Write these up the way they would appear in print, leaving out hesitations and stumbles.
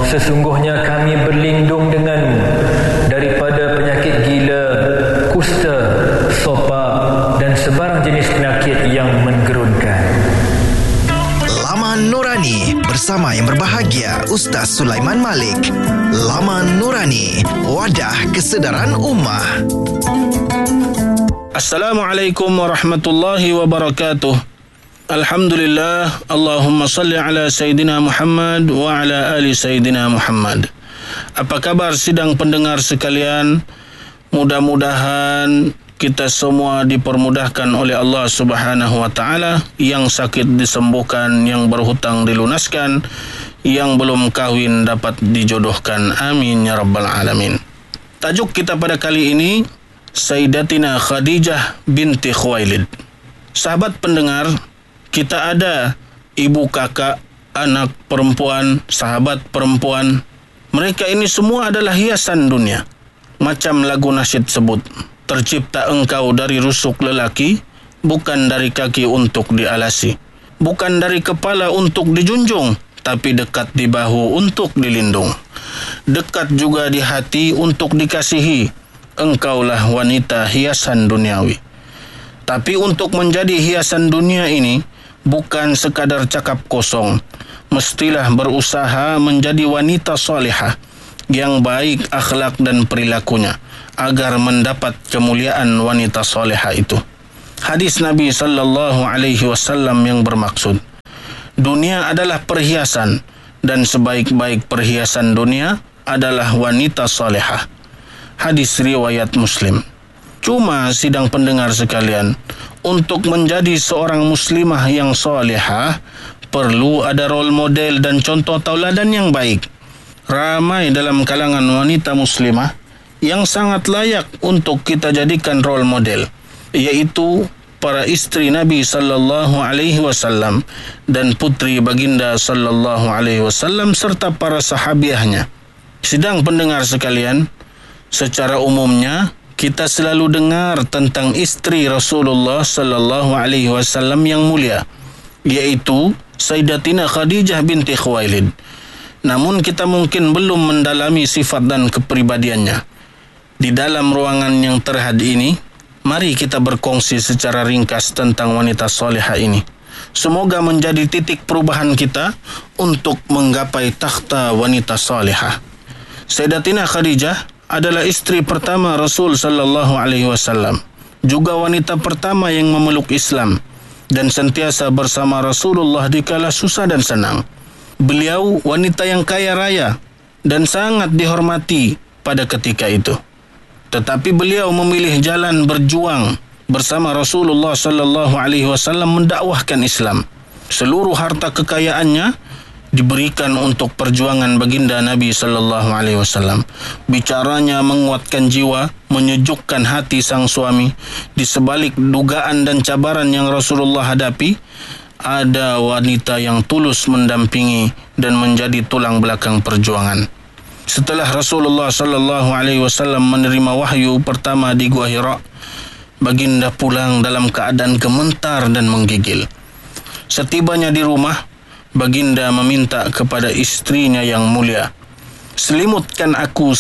sesungguhnya kami berlindung denganmu daripada penyakit gila, kusta, sopak dan sebarang jenis penyakit yang menggerunkan. Laman Nurani bersama yang berbahagia Ustaz Sulaiman Malik. Laman Nurani, wadah kesedaran ummah. Assalamualaikum warahmatullahi wabarakatuh. Alhamdulillah, Allahumma salli ala Sayyidina Muhammad wa ala ali Sayyidina Muhammad. Apa kabar sidang pendengar sekalian? Mudah-mudahan kita semua dipermudahkan oleh Allah Subhanahu wa taala, yang sakit disembuhkan, yang berhutang dilunaskan, yang belum kahwin dapat dijodohkan. Amin ya rabbal alamin. Tajuk kita pada kali ini Sayyidatina Khadijah binti Khuwailid. Sahabat pendengar, kita ada ibu, kakak, anak perempuan, sahabat perempuan. Mereka ini semua adalah hiasan dunia. Macam lagu nasyid sebut, tercipta engkau dari rusuk lelaki, bukan dari kaki untuk dialasi, bukan dari kepala untuk dijunjung, tapi dekat di bahu untuk dilindung, dekat juga di hati untuk dikasihi. Engkaulah wanita hiasan duniawi. Tapi untuk menjadi hiasan dunia ini bukan sekadar cakap kosong. Mestilah berusaha menjadi wanita salihah yang baik akhlak dan perilakunya agar mendapat kemuliaan wanita salihah itu. Hadis Nabi sallallahu alaihi wasallam yang bermaksud, dunia adalah perhiasan dan sebaik-baik perhiasan dunia adalah wanita salihah. Hadis riwayat Muslim. Cuma sidang pendengar sekalian, untuk menjadi seorang muslimah yang salihah perlu ada role model dan contoh tauladan yang baik. Ramai dalam kalangan wanita muslimah yang sangat layak untuk kita jadikan role model, yaitu para istri Nabi sallallahu alaihi wasallam dan putri baginda sallallahu alaihi wasallam serta para sahabiahnya. Sidang pendengar sekalian, secara umumnya kita selalu dengar tentang istri Rasulullah sallallahu alaihi wasallam yang mulia, yaitu Sayyidatina Khadijah binti Khuwailid. Namun kita mungkin belum mendalami sifat dan kepribadiannya. Di dalam ruangan yang terhad ini, mari kita berkongsi secara ringkas tentang wanita salihah ini. Semoga menjadi titik perubahan kita untuk menggapai takhta wanita salihah. Sayyidatina Khadijah adalah istri pertama Rasul sallallahu alaihi wasallam, juga wanita pertama yang memeluk Islam dan sentiasa bersama Rasulullah di kala susah dan senang. Beliau wanita yang kaya raya dan sangat dihormati pada ketika itu. Tetapi beliau memilih jalan berjuang bersama Rasulullah sallallahu alaihi wasallam mendakwahkan Islam. Seluruh harta kekayaannya diberikan untuk perjuangan baginda Nabi sallallahu alaihi wasallam. Bicaranya menguatkan jiwa, menyejukkan hati sang suami. Di sebalik dugaan dan cabaran yang Rasulullah hadapi, ada wanita yang tulus mendampingi dan menjadi tulang belakang perjuangan. Setelah Rasulullah sallallahu alaihi wasallam menerima wahyu pertama di Gua Hira, baginda pulang dalam keadaan gemetar dan menggigil. Setibanya di rumah, baginda meminta kepada istrinya yang mulia, selimutkan aku,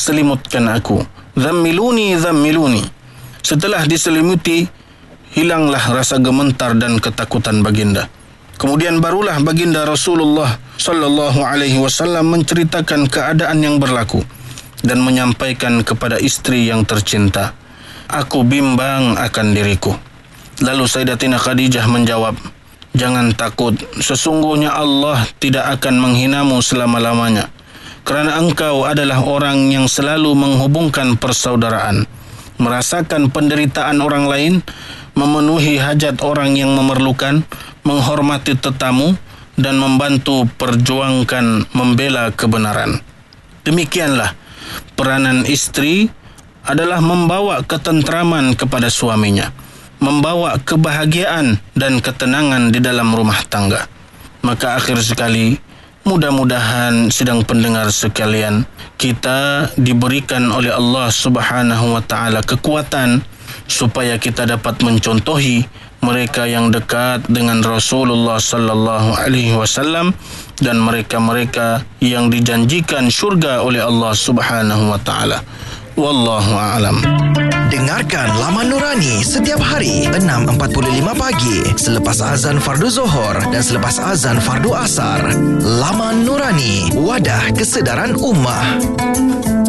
zammiluni, zammiluni. Setelah diselimuti, hilanglah rasa gemetar dan ketakutan baginda. Kemudian barulah baginda Rasulullah sallallahu alaihi wasallam menceritakan keadaan yang berlaku dan menyampaikan kepada istri yang tercinta, aku bimbang akan diriku. Lalu Sayyidatina Khadijah menjawab, jangan takut, sesungguhnya Allah tidak akan menghinamu selama-lamanya, kerana engkau adalah orang yang selalu menghubungkan persaudaraan, merasakan penderitaan orang lain, memenuhi hajat orang yang memerlukan, menghormati tetamu, dan membantu perjuangkan membela kebenaran. Demikianlah peranan istri adalah membawa ketentraman kepada suaminya, membawa kebahagiaan dan ketenangan di dalam rumah tangga. Maka akhir sekali, mudah-mudahan sidang pendengar sekalian, kita diberikan oleh Allah Subhanahu wa taala kekuatan supaya kita dapat mencontohi, mereka yang dekat dengan Rasulullah sallallahu alaihi wasallam dan mereka-mereka yang dijanjikan syurga oleh Allah Subhanahu wa taala. Wallahu a'lam. Dengarkan Laman Nurani setiap hari 6.45 pagi selepas azan fardu Zuhur dan selepas azan fardu Asar. Laman Nurani, wadah kesedaran ummah.